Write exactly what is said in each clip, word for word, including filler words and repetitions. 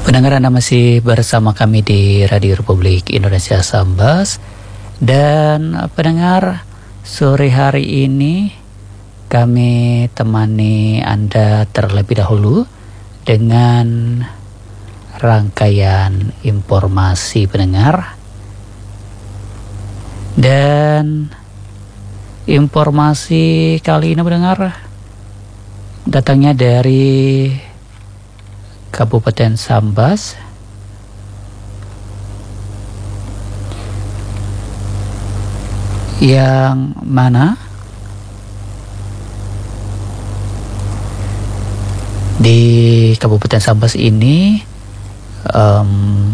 Pendengar, Anda masih bersama kami di Radio Republik Indonesia Sambas. Dan pendengar, sore hari ini kami temani Anda terlebih dahulu dengan rangkaian informasi pendengar. Dan informasi kali ini pendengar datangnya dari Kabupaten Sambas, yang mana di Kabupaten Sambas ini um,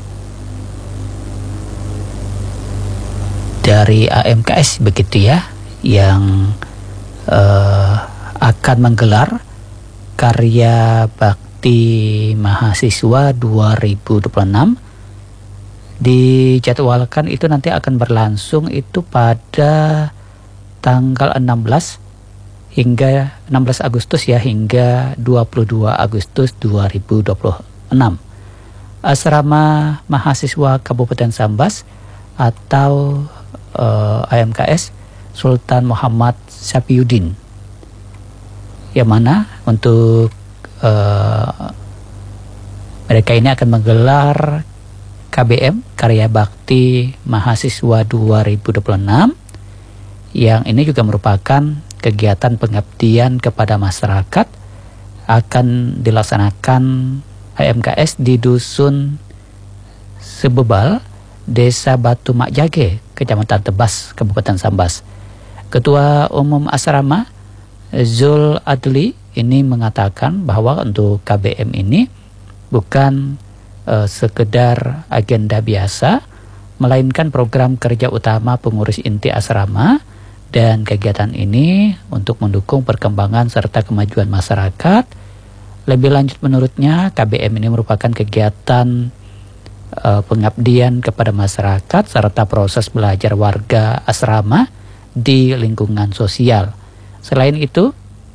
dari A M K S begitu ya, yang uh, akan menggelar karya bakti mahasiswa dua ribu dua puluh enam. Dijadwalkan itu nanti akan berlangsung itu pada tanggal enam belas hingga enam belas Agustus ya, hingga dua puluh dua Agustus dua ribu dua puluh enam. Asrama Mahasiswa Kabupaten Sambas atau uh, A M K S Sultan Muhammad Sapiuddin, yang mana untuk Uh, mereka ini akan menggelar K B M, Karya Bakti Mahasiswa dua ribu dua puluh enam, yang ini juga merupakan kegiatan pengabdian kepada masyarakat. Akan dilaksanakan A M K S di Dusun Sebebal, Desa Batu Makjage, Kecamatan Tebas, Kabupaten Sambas. Ketua Umum Asrama Zul Adli ini mengatakan bahwa untuk K B M ini bukan uh, sekedar agenda biasa, melainkan program kerja utama pengurus inti asrama, dan kegiatan ini untuk mendukung perkembangan serta kemajuan masyarakat. Lebih lanjut menurutnya, K B M ini merupakan kegiatan uh, pengabdian kepada masyarakat serta proses belajar warga asrama di lingkungan sosial. Selain itu,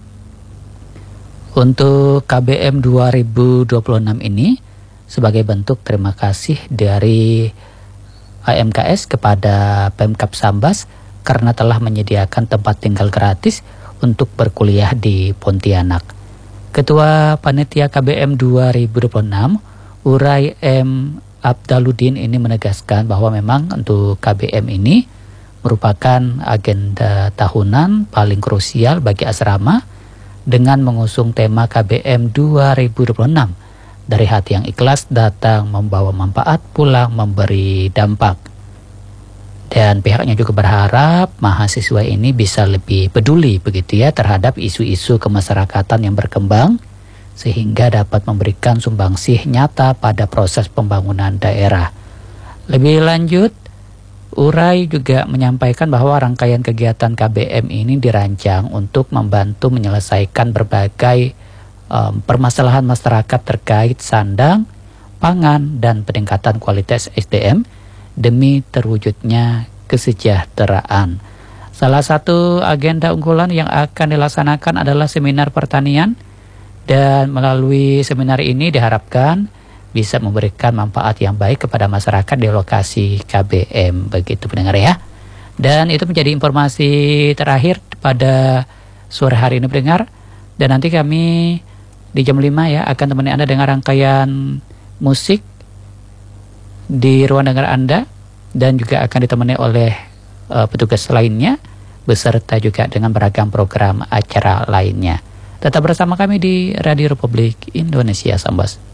untuk K B M dua ribu dua puluh enam ini sebagai bentuk terima kasih dari A M K S kepada Pemkab Sambas karena telah menyediakan tempat tinggal gratis untuk berkuliah di Pontianak. Ketua Panitia K B M dua ribu dua puluh enam, Uray M. Abdaluddin, ini menegaskan bahwa memang untuk K B M ini merupakan agenda tahunan paling krusial bagi asrama, dengan mengusung tema K B M dua ribu dua puluh enam, dari hati yang ikhlas datang membawa manfaat, pulang memberi dampak. Dan pihaknya juga berharap mahasiswa ini bisa lebih peduli begitu ya terhadap isu-isu kemasyarakatan yang berkembang, sehingga dapat memberikan sumbangsih nyata pada proses pembangunan daerah. Lebih lanjut, Uray juga menyampaikan bahwa rangkaian kegiatan K B M ini dirancang untuk membantu menyelesaikan berbagai um, permasalahan masyarakat terkait sandang, pangan, dan peningkatan kualitas S D M demi terwujudnya kesejahteraan. Salah satu agenda unggulan yang akan dilaksanakan adalah seminar pertanian, dan melalui seminar ini diharapkan bisa memberikan manfaat yang baik kepada masyarakat di lokasi K B M, begitu pendengar ya. Dan itu menjadi informasi terakhir pada sore hari ini pendengar. Dan nanti kami di jam lima ya akan temani Anda dengan rangkaian musik di ruang dengar Anda, dan juga akan ditemani oleh uh, petugas lainnya, beserta juga dengan beragam program acara lainnya. Tetap bersama kami di Radio Republik Indonesia Sambas.